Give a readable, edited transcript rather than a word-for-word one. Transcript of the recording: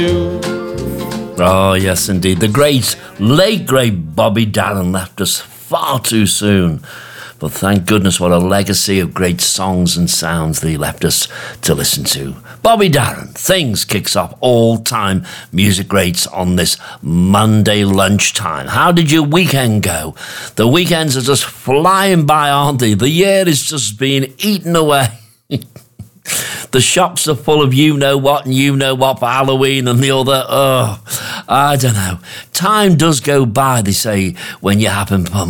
Oh, yes, indeed. The late great Bobby Darin left us far too soon. But thank goodness what a legacy of great songs and sounds that he left us to listen to. Bobby Darin, Things kicks off all-time music greats on this Monday lunchtime. How did your weekend go? The weekends are just flying by, aren't they? The year is just being eaten away. The shops are full of you-know-what and you-know-what for Halloween and the other. I don't know. Time does go by, they say, when you're having fun.